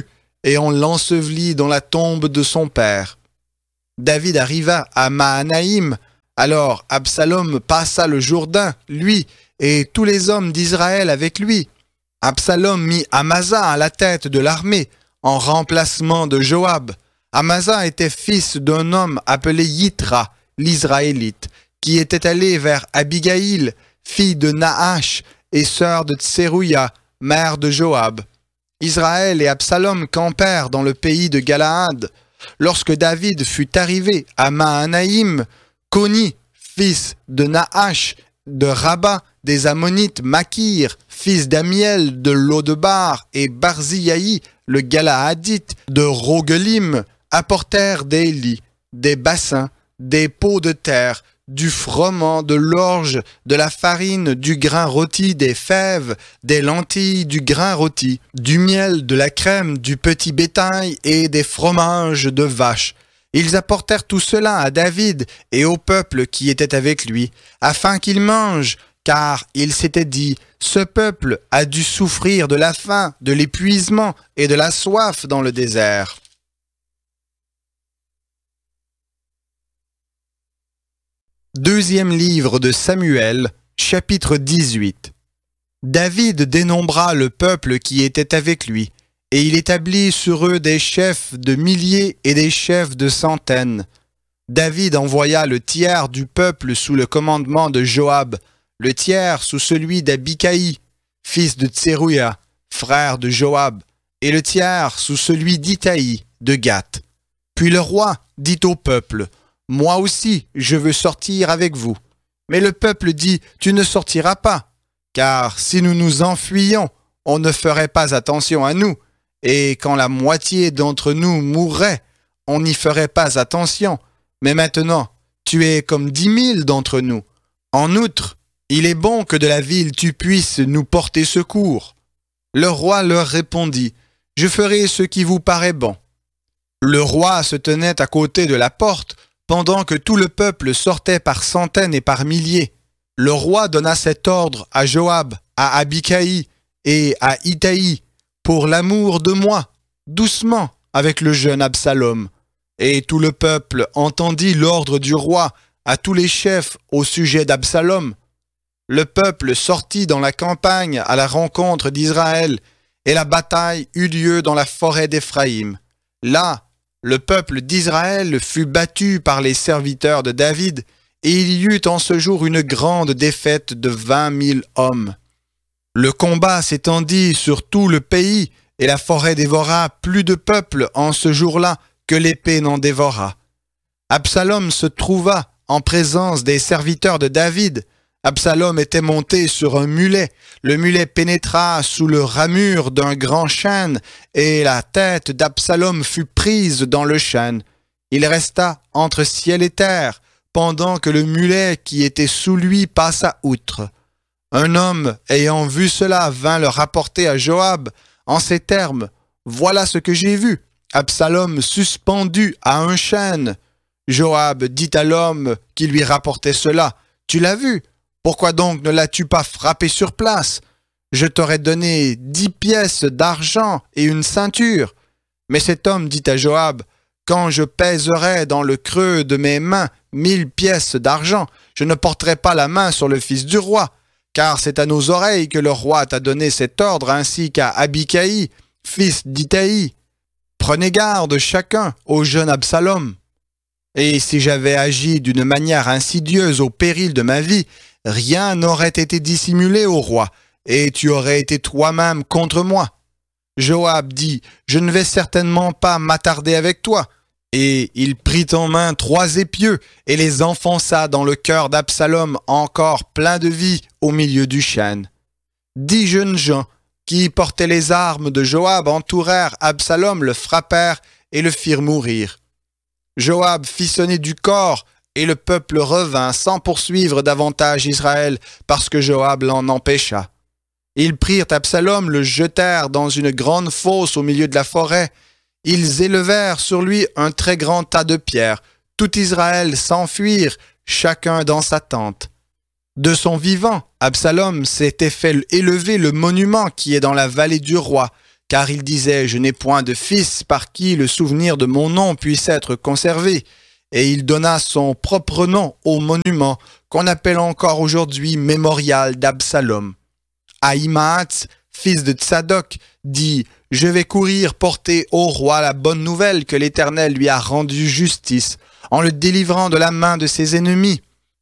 et on l'ensevelit dans la tombe de son père. David arriva à Mahanaïm. Alors Absalom passa le Jourdain, lui et tous les hommes d'Israël avec lui. Absalom mit Amasa à la tête de l'armée, en remplacement de Joab. Amasa était fils d'un homme appelé Yitra, l'Israélite, qui était allé vers Abigaïl, fille de Nahash et sœur de Tserouïa, mère de Joab. Israël et Absalom campèrent dans le pays de Galaad. Lorsque David fut arrivé à Mahanaïm, Coni, fils de Nahash, de Rabba, des Ammonites, Makir, fils d'Amiel, de Lodebar, et Barziaï, le Galaadite, de Rogelim, apportèrent des lits, des bassins, des pots de terre, du froment, de l'orge, de la farine, du grain rôti, des fèves, des lentilles, du grain rôti, du miel, de la crème, du petit bétail et des fromages de vache. Ils apportèrent tout cela à David et au peuple qui était avec lui, afin qu'ils mangent, car il s'était dit, ce peuple a dû souffrir de la faim, de l'épuisement et de la soif dans le désert. Deuxième livre de Samuel, chapitre dix-huit. David dénombra le peuple qui était avec lui, et il établit sur eux des chefs de milliers et des chefs de centaines. David envoya le tiers du peuple sous le commandement de Joab, le tiers sous celui d'Abikaï, fils de Tserouïa, frère de Joab, et le tiers sous celui d'Itaï, de Gath. Puis le roi dit au peuple, « Moi aussi, je veux sortir avec vous. » Mais le peuple dit, « Tu ne sortiras pas, car si nous nous enfuyions, on ne ferait pas attention à nous, et quand la moitié d'entre nous mourrait, on n'y ferait pas attention. Mais maintenant, tu es comme dix mille d'entre nous. En outre, il est bon que de la ville tu puisses nous porter secours. » Le roi leur répondit, « Je ferai ce qui vous paraît bon. » Le roi se tenait à côté de la porte, pendant que tout le peuple sortait par centaines et par milliers. Le roi donna cet ordre à Joab, à Abikaï et à Itaï, pour l'amour de moi, doucement avec le jeune Absalom. Et tout le peuple entendit l'ordre du roi à tous les chefs au sujet d'Absalom. Le peuple sortit dans la campagne à la rencontre d'Israël, et la bataille eut lieu dans la forêt d'Éphraïm. Là, le peuple d'Israël fut battu par les serviteurs de David, et il y eut en ce jour une grande défaite de vingt mille hommes. Le combat s'étendit sur tout le pays, et la forêt dévora plus de peuple en ce jour-là que l'épée n'en dévora. Absalom se trouva en présence des serviteurs de David. Absalom était monté sur un mulet. Le mulet pénétra sous le ramure d'un grand chêne, et la tête d'Absalom fut prise dans le chêne. Il resta entre ciel et terre, pendant que le mulet qui était sous lui passa outre. Un homme, ayant vu cela, vint le rapporter à Joab en ces termes, « Voilà ce que j'ai vu, Absalom suspendu à un chêne. » Joab dit à l'homme qui lui rapportait cela, « Tu l'as vu? Pourquoi donc ne l'as-tu pas frappé sur place? Je t'aurais donné dix pièces d'argent et une ceinture. » Mais cet homme dit à Joab, « Quand je pèserai dans le creux de mes mains mille pièces d'argent, je ne porterai pas la main sur le fils du roi, car c'est à nos oreilles que le roi t'a donné cet ordre, ainsi qu'à Abikaï, fils d'Itaï. Prenez garde chacun au jeune Absalom. Et si j'avais agi d'une manière insidieuse au péril de ma vie, rien n'aurait été dissimulé au roi, et tu aurais été toi-même contre moi. » Joab dit, « Je ne vais certainement pas m'attarder avec toi. » Et il prit en main trois épieux et les enfonça dans le cœur d'Absalom encore plein de vie au milieu du chêne. Dix jeunes gens qui portaient les armes de Joab entourèrent Absalom, le frappèrent et le firent mourir. Joab fit sonner du cor et le peuple revint sans poursuivre davantage Israël parce que Joab l'en empêcha. Ils prirent Absalom, le jetèrent dans une grande fosse au milieu de la forêt. Ils élevèrent sur lui un très grand tas de pierres. Tout Israël s'enfuirent, chacun dans sa tente. De son vivant, Absalom s'était fait élever le monument qui est dans la vallée du roi, car il disait « Je n'ai point de fils par qui le souvenir de mon nom puisse être conservé ». Et il donna son propre nom au monument qu'on appelle encore aujourd'hui mémorial d'Absalom. Ahimaatz, fils de Tsadok, dit « Je vais courir porter au roi la bonne nouvelle que l'Éternel lui a rendu justice en le délivrant de la main de ses ennemis. »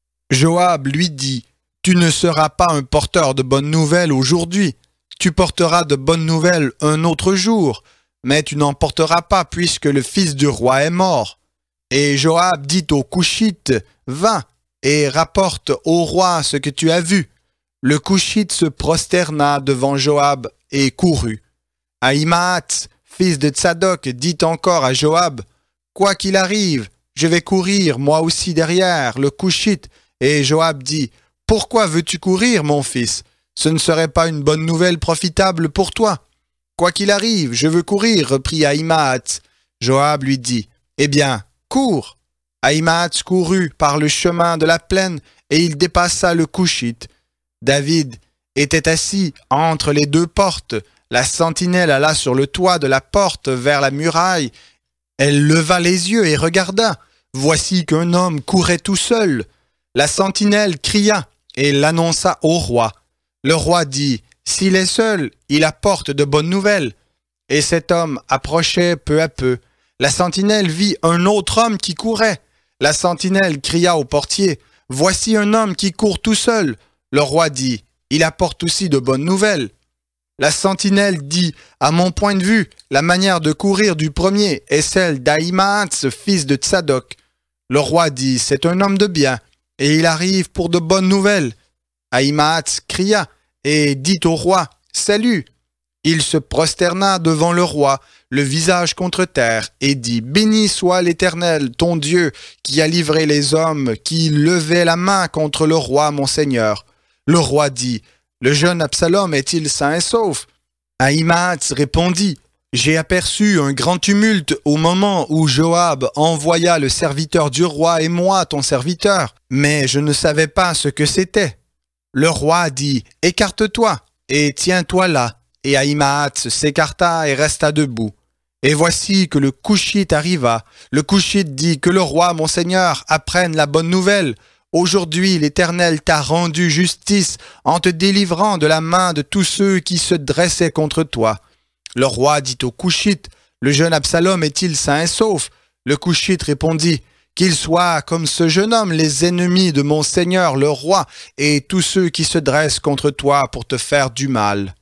Joab lui dit « Tu ne seras pas un porteur de bonnes nouvelles aujourd'hui. Tu porteras de bonnes nouvelles un autre jour, mais tu n'en porteras pas puisque le fils du roi est mort. » Et Joab dit aux Couchites « Va et rapporte au roi ce que tu as vu. » Le Couchite se prosterna devant Joab et courut. Ahimaatz, fils de Tsadok, dit encore à Joab « Quoi qu'il arrive, je vais courir moi aussi derrière le Couchite. » Et Joab dit « Pourquoi veux-tu courir, mon fils? Ce ne serait pas une bonne nouvelle profitable pour toi. »« Quoi qu'il arrive, je veux courir, reprit Ahimaatz. » Joab lui dit « Eh bien, cours !» Ahimaatz courut par le chemin de la plaine et il dépassa le Couchite. David était assis entre les deux portes. La sentinelle alla sur le toit de la porte vers la muraille. Elle leva les yeux et regarda. Voici qu'un homme courait tout seul. La sentinelle cria et l'annonça au roi. Le roi dit « S'il est seul, il apporte de bonnes nouvelles. » Et cet homme approchait peu à peu. La sentinelle vit un autre homme qui courait. La sentinelle cria au portier « Voici un homme qui court tout seul. » Le roi dit « Il apporte aussi de bonnes nouvelles. » La sentinelle dit « À mon point de vue, la manière de courir du premier est celle d'Ahimaatz, fils de Tsadok. » Le roi dit « C'est un homme de bien, et il arrive pour de bonnes nouvelles. » Ahimaatz cria et dit au roi « Salut !» Il se prosterna devant le roi, le visage contre terre, et dit « Béni soit l'Éternel, ton Dieu, qui a livré les hommes qui levaient la main contre le roi, mon Seigneur. » Le roi dit « Le jeune Absalom est-il sain et sauf ?» Ahimaatz répondit « J'ai aperçu un grand tumulte au moment où Joab envoya le serviteur du roi et moi, ton serviteur, mais je ne savais pas ce que c'était. » Le roi dit « Écarte-toi et tiens-toi là. » Et Ahimaatz s'écarta et resta debout. Et voici que le Couchite arriva. Le Couchite dit que le roi, mon seigneur, apprenne la bonne nouvelle. Aujourd'hui, l'Éternel t'a rendu justice en te délivrant de la main de tous ceux qui se dressaient contre toi. Le roi dit au Couchite, le jeune Absalom est-il sain et sauf? Le Couchite répondit, qu'il soit comme ce jeune homme, les ennemis de mon seigneur le roi, et tous ceux qui se dressent contre toi pour te faire du mal.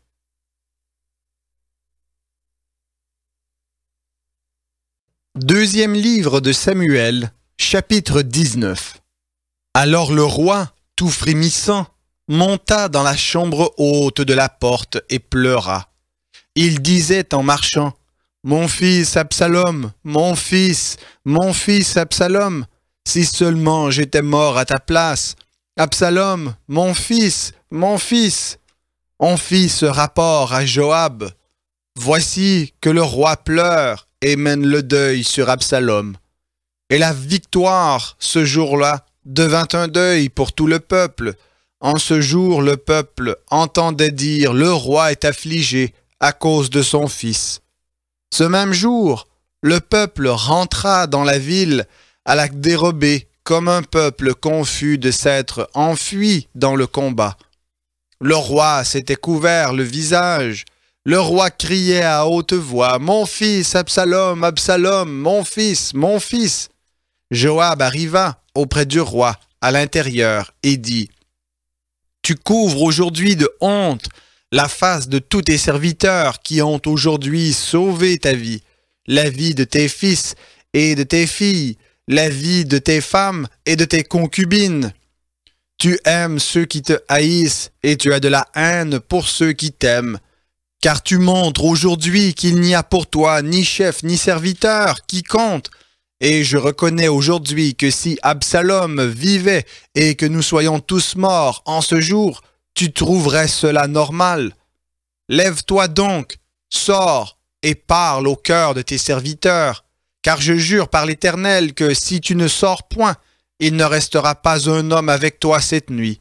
Deuxième livre de Samuel, chapitre dix-neuf. Alors le roi, tout frémissant, monta dans la chambre haute de la porte et pleura. Il disait en marchant, « Mon fils Absalom, mon fils, mon fils Absalom, si seulement j'étais mort à ta place. Absalom, mon fils, mon fils. » On fit ce rapport à Joab. Voici que le roi pleure et mène le deuil sur Absalom. Et la victoire, ce jour-là, devint un deuil pour tout le peuple. En ce jour, le peuple entendait dire « Le roi est affligé à cause de son fils. » Ce même jour, le peuple rentra dans la ville à la dérobée comme un peuple confus de s'être enfui dans le combat. Le roi s'était couvert le visage. Le roi criait à haute voix « Mon fils, Absalom, Absalom, mon fils, mon fils !» Joab arriva auprès du roi à l'intérieur et dit « Tu couvres aujourd'hui de honte la face de tous tes serviteurs qui ont aujourd'hui sauvé ta vie, la vie de tes fils et de tes filles, la vie de tes femmes et de tes concubines. Tu aimes ceux qui te haïssent et tu as de la haine pour ceux qui t'aiment. Car tu montres aujourd'hui qu'il n'y a pour toi ni chef ni serviteur qui compte. Et je reconnais aujourd'hui que si Absalom vivait et que nous soyons tous morts en ce jour, tu trouverais cela normal. Lève-toi donc, sors et parle au cœur de tes serviteurs, car je jure par l'Éternel que si tu ne sors point, il ne restera pas un homme avec toi cette nuit.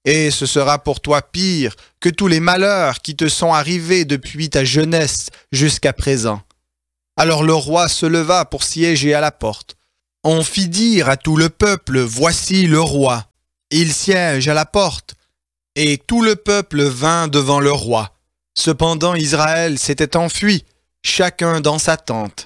et ce sera pour toi pire que tous les malheurs qui te sont arrivés depuis ta jeunesse jusqu'à présent. » Alors le roi se leva pour siéger à la porte. On fit dire à tout le peuple, « Voici le roi. Il siège à la porte. » Et tout le peuple vint devant le roi. Cependant Israël s'était enfui, chacun dans sa tente.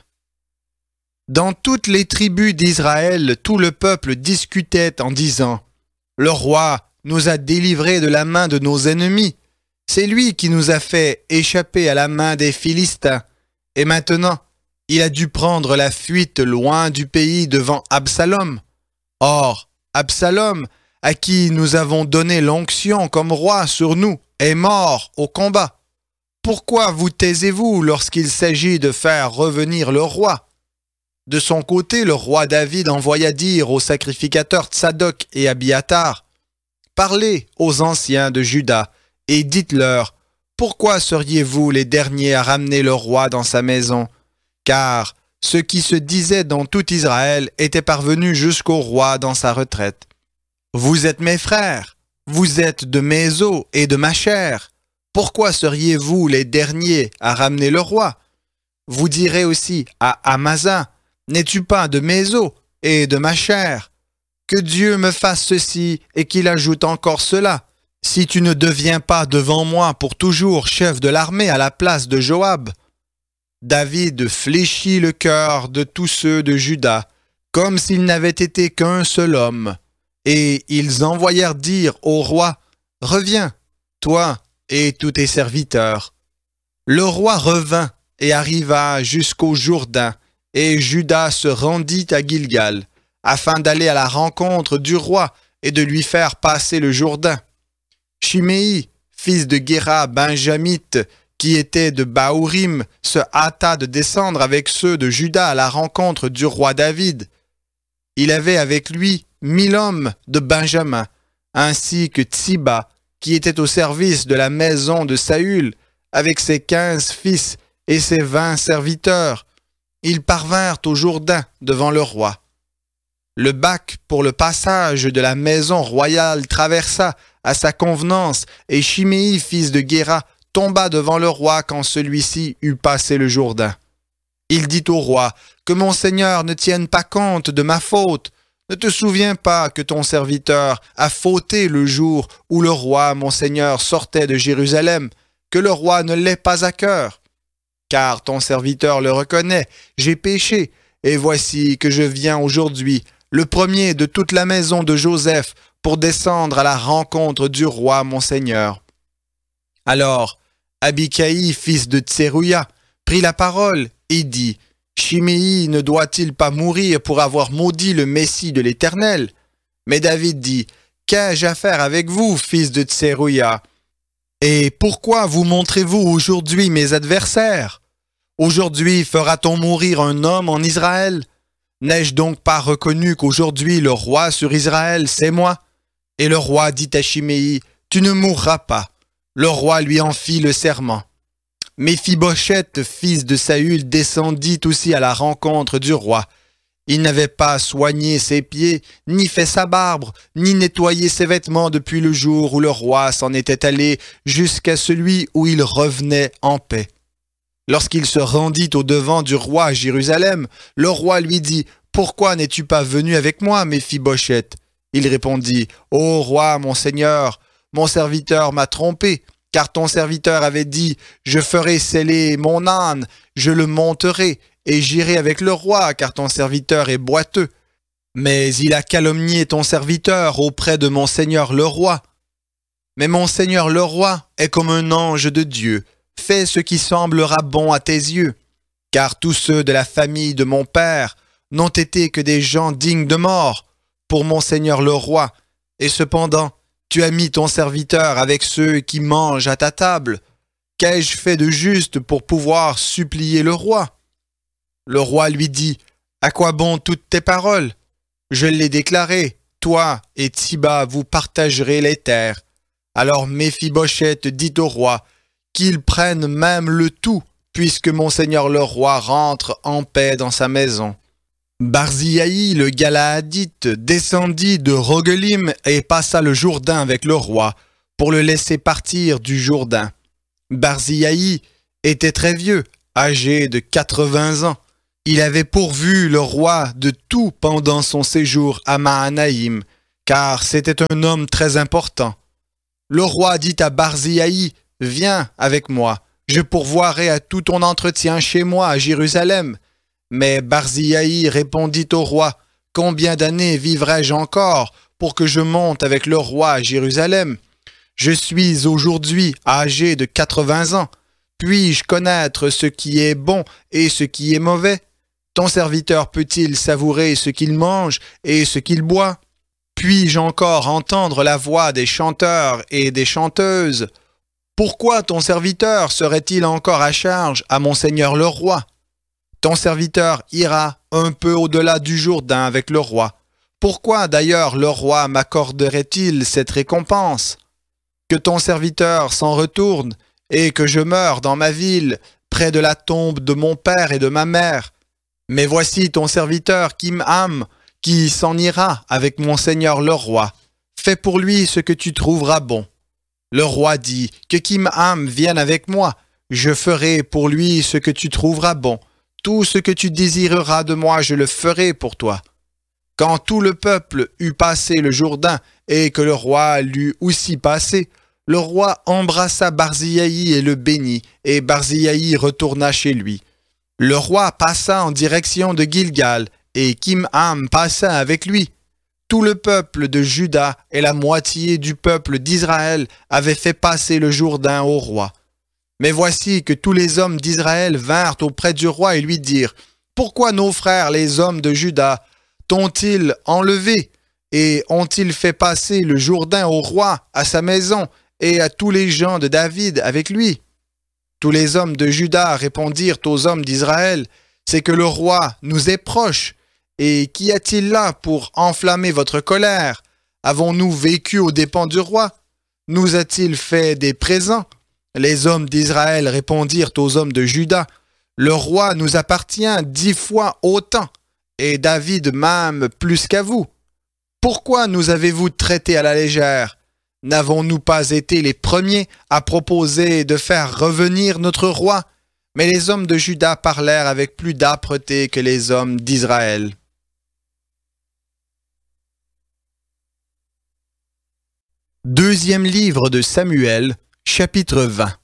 Dans toutes les tribus d'Israël, tout le peuple discutait en disant, « Le roi nous a délivrés de la main de nos ennemis. C'est lui qui nous a fait échapper à la main des Philistins. Et maintenant, il a dû prendre la fuite loin du pays devant Absalom. Or, Absalom, à qui nous avons donné l'onction comme roi sur nous, est mort au combat. Pourquoi vous taisez-vous lorsqu'il s'agit de faire revenir le roi ?» De son côté, le roi David envoya dire aux sacrificateurs Tsadok et Abiatar, « Parlez aux anciens de Juda et dites-leur, pourquoi seriez-vous les derniers à ramener le roi dans sa maison? Car ce qui se disait dans tout Israël était parvenu jusqu'au roi dans sa retraite. Vous êtes mes frères, vous êtes de mes os et de ma chair. Pourquoi seriez-vous les derniers à ramener le roi? Vous direz aussi à Amasa, n'es-tu pas de mes os et de ma chair? Que Dieu me fasse ceci et qu'il ajoute encore cela. Si tu ne deviens pas devant moi pour toujours chef de l'armée à la place de Joab. » David fléchit le cœur de tous ceux de Juda, comme s'il n'avait été qu'un seul homme. Et ils envoyèrent dire au roi, « Reviens, toi et tous tes serviteurs. » Le roi revint et arriva jusqu'au Jourdain, et Juda se rendit à Gilgal, afin d'aller à la rencontre du roi et de lui faire passer le Jourdain. Chiméi, fils de Guéra benjamite, qui était de Baourim, se hâta de descendre avec ceux de Juda à la rencontre du roi David. Il avait avec lui mille hommes de Benjamin, ainsi que Tsiba, qui était au service de la maison de Saül, avec ses quinze fils et ses vingt serviteurs. Ils parvinrent au Jourdain devant le roi. Le bac pour le passage de la maison royale traversa à sa convenance, et Chiméi, fils de Guéra, tomba devant le roi quand celui-ci eut passé le Jourdain. Il dit au roi, « Que mon seigneur ne tienne pas compte de ma faute. Ne te souviens pas que ton serviteur a fauté le jour où le roi, mon seigneur, sortait de Jérusalem, que le roi ne l'ait pas à cœur. Car ton serviteur le reconnaît, j'ai péché, et voici que je viens aujourd'hui, le premier de toute la maison de Joseph, pour descendre à la rencontre du roi, mon seigneur. » Alors, Abikaï, fils de Tserouia, prit la parole et dit, « Chiméi ne doit-il pas mourir pour avoir maudit le Messie de l'Éternel ?» Mais David dit, « Qu'ai-je à faire avec vous, fils de Tserouia? Et pourquoi vous montrez-vous aujourd'hui mes adversaires? Aujourd'hui fera-t-on mourir un homme en Israël? N'ai-je donc pas reconnu qu'aujourd'hui le roi sur Israël, c'est moi? » Et le roi dit à Chiméi, « Tu ne mourras pas. » Le roi lui en fit le serment. Méphibosheth, fils de Saül, descendit aussi à la rencontre du roi. Il n'avait pas soigné ses pieds, ni fait sa barbe, ni nettoyé ses vêtements depuis le jour où le roi s'en était allé jusqu'à celui où il revenait en paix. Lorsqu'il se rendit au-devant du roi à Jérusalem, le roi lui dit, « Pourquoi n'es-tu pas venu avec moi, Méphibosheth ?» Il répondit, « Ô roi, mon seigneur, mon serviteur m'a trompé, car ton serviteur avait dit, « Je ferai sceller mon âne, je le monterai, et j'irai avec le roi, car ton serviteur est boiteux. » Mais il a calomnié ton serviteur auprès de mon seigneur le roi. Mais mon seigneur le roi est comme un ange de Dieu. Fais ce qui semblera bon à tes yeux. Car tous ceux de la famille de mon père n'ont été que des gens dignes de mort pour mon seigneur le roi. Et cependant, tu as mis ton serviteur avec ceux qui mangent à ta table. Qu'ai-je fait de juste pour pouvoir supplier le roi? » Le roi lui dit, « À quoi bon toutes tes paroles? Je l'ai déclaré, toi et Tsiba vous partagerez les terres. » Alors Méphibosheth dit au roi, « Qu'il prenne même le tout, puisque mon seigneur le roi rentre en paix dans sa maison. » Barziaï, le Galaadite, descendit de Rogelim et passa le Jourdain avec le roi pour le laisser partir du Jourdain. Barziaï était très vieux, âgé de quatre-vingts ans. Il avait pourvu le roi de tout pendant son séjour à Mahanaïm, car c'était un homme très important. Le roi dit à Barziaï, « Viens avec moi, je pourvoirai à tout ton entretien chez moi à Jérusalem. » Mais Barziaï répondit au roi, « Combien d'années vivrai-je encore pour que je monte avec le roi à Jérusalem? Je suis aujourd'hui âgé de quatre-vingts ans. Puis-je connaître ce qui est bon et ce qui est mauvais? Ton serviteur peut-il savourer ce qu'il mange et ce qu'il boit? Puis-je encore entendre la voix des chanteurs et des chanteuses? Pourquoi ton serviteur serait-il encore à charge à mon seigneur le roi? Ton serviteur ira un peu au-delà du Jourdain avec le roi. Pourquoi d'ailleurs le roi m'accorderait-il cette récompense? Que ton serviteur s'en retourne et que je meure dans ma ville, près de la tombe de mon père et de ma mère. Mais voici ton serviteur Kim-Ham, qui s'en ira avec mon seigneur le roi. Fais pour lui ce que tu trouveras bon. » Le roi dit, « Que Kim-Ham vienne avec moi. Je ferai pour lui ce que tu trouveras bon. Tout ce que tu désireras de moi, je le ferai pour toi. » Quand tout le peuple eut passé le Jourdain et que le roi l'eut aussi passé, le roi embrassa Barziaï et le bénit, et Barziaï retourna chez lui. Le roi passa en direction de Gilgal, et Kim-Ham passa avec lui. Tout le peuple de Juda et la moitié du peuple d'Israël avaient fait passer le Jourdain au roi. Mais voici que tous les hommes d'Israël vinrent auprès du roi et lui dirent, « Pourquoi nos frères, les hommes de Juda, t'ont-ils enlevé et ont-ils fait passer le Jourdain au roi, à sa maison et à tous les gens de David avec lui? » Tous les hommes de Juda répondirent aux hommes d'Israël, « C'est que le roi nous est proche. Et qu'y a-t-il là pour enflammer votre colère? Avons-nous vécu aux dépens du roi? Nous a-t-il fait des présents? » Les hommes d'Israël répondirent aux hommes de Juda, « Le roi nous appartient dix fois autant, et David même plus qu'à vous. Pourquoi nous avez-vous traités à la légère? N'avons-nous pas été les premiers à proposer de faire revenir notre roi? » Mais les hommes de Juda parlèrent avec plus d'âpreté que les hommes d'Israël. Deuxième livre de Samuel, chapitre vingt.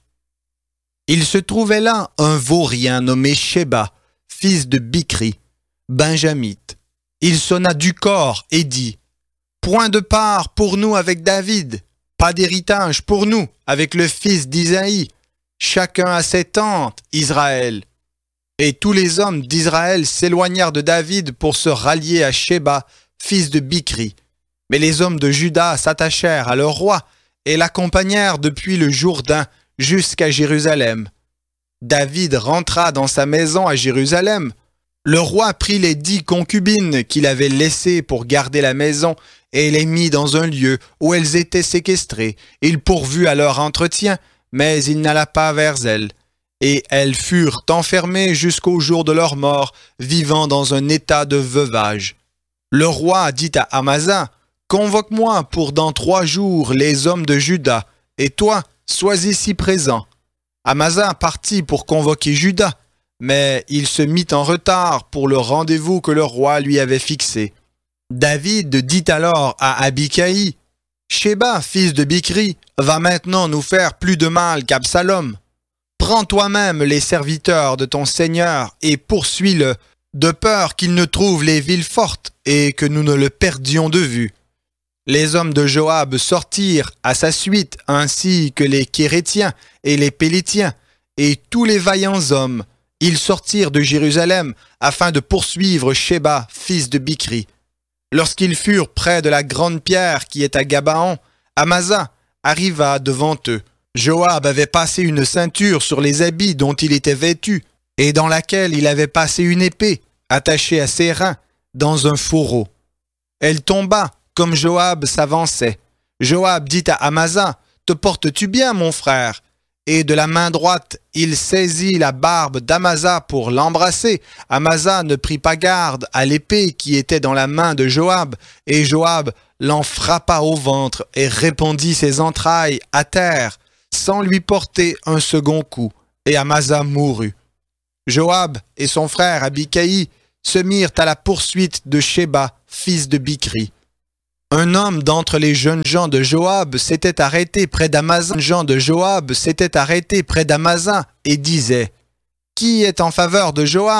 Il se trouvait là un vaurien nommé Sheba, fils de Bichri, benjamite. Il sonna du corps et dit, « Point de part pour nous avec David, pas d'héritage pour nous avec le fils d'Isaïe. Chacun a ses tentes, Israël. » Et tous les hommes d'Israël s'éloignèrent de David pour se rallier à Sheba, fils de Bichri. Mais les hommes de Juda s'attachèrent à leur roi et l'accompagnèrent depuis le Jourdain jusqu'à Jérusalem. David rentra dans sa maison à Jérusalem. Le roi prit les dix concubines qu'il avait laissées pour garder la maison et les mit dans un lieu où elles étaient séquestrées. Il pourvut à leur entretien, mais il n'alla pas vers elles. Et elles furent enfermées jusqu'au jour de leur mort, vivant dans un état de veuvage. Le roi dit à Amasa, « Convoque-moi pour dans trois jours les hommes de Juda, et toi, sois ici présent. » Amasa partit pour convoquer Juda, mais il se mit en retard pour le rendez-vous que le roi lui avait fixé. David dit alors à Abikaï, « Sheba, fils de Bichri, va maintenant nous faire plus de mal qu'Absalom. Prends toi-même les serviteurs de ton Seigneur et poursuis-le, de peur qu'il ne trouve les villes fortes et que nous ne le perdions de vue. » Les hommes de Joab sortirent à sa suite, ainsi que les Kérétiens et les Pélétiens, et tous les vaillants hommes. Ils sortirent de Jérusalem afin de poursuivre Sheba, fils de Bichri. Lorsqu'ils furent près de la grande pierre qui est à Gabaon, Amasa arriva devant eux. Joab avait passé une ceinture sur les habits dont il était vêtu, et dans laquelle il avait passé une épée, attachée à ses reins, dans un fourreau. Elle tomba, comme Joab s'avançait. Joab dit à Amasa, « Te portes-tu bien, mon frère ?» et de la main droite, il saisit la barbe d'Amasa pour l'embrasser. Amasa ne prit pas garde à l'épée qui était dans la main de Joab, et Joab l'en frappa au ventre et répandit ses entrailles à terre, sans lui porter un second coup, et Amasa mourut. Joab et son frère Abikaï se mirent à la poursuite de Sheba, fils de Bichri. Un homme d'entre les jeunes gens de Joab s'était arrêté près d'Amasa. Les gens de Joab s'étaient arrêtés près d'Amasa et disaient « Qui est en faveur de Joab »